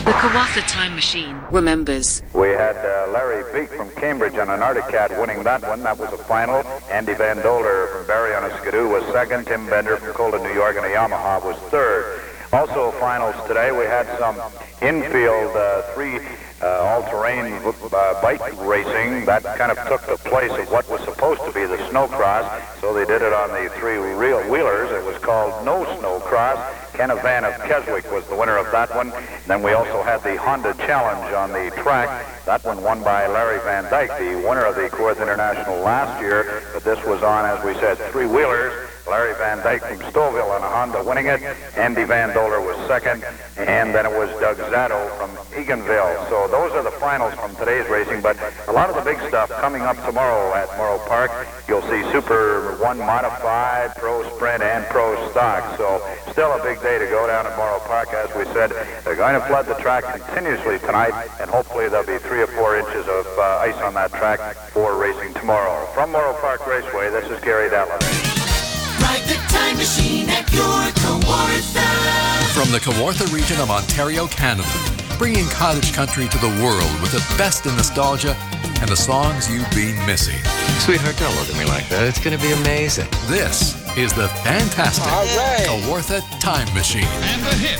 The Kawartha Time Machine remembers. We had Larry Beek from Cambridge on an Arctic Cat winning that one. That was a final. Andy Van Dolder from Barrie on a Skidoo was second. Tim Bender from Colden, New York, and a Yamaha was third. Also finals today, we had some infield three all-terrain bike racing. That kind of took the place of what was supposed to be the snowcross, so they did it on the three real wheelers. It was called No Snowcross. Kenneth Van of Keswick was the winner of that one. Then we also had the Honda Challenge on the track. That one won by Larry Van Dyke, the winner of the Kawartha International last year, but this was on, as we said, three wheelers. Larry Van Dyke from Stouffville on a Honda winning it. Andy Van Dolder was second, and then it was Doug Zatto from Eganville. So those are the finals from today's racing, but a lot of the big stuff coming up tomorrow at Morrow Park. You'll see Super 1 Modified, Pro Sprint, and Pro Stock. So still a big day to go down at Morrow Park. As we said, they're going to flood the track continuously tonight, and hopefully there'll be 3 or 4 inches of ice on that track for racing tomorrow. From Morrow Park Raceway, this is Gary Dattlin. Ride the time machine at your Kawartha. From the Kawartha region of Ontario, Canada, bringing cottage country to the world with the best in nostalgia and the songs you've been missing. Sweetheart, don't look at me like that. It's going to be amazing. This is the fantastic Kawartha Time Machine. And the hit.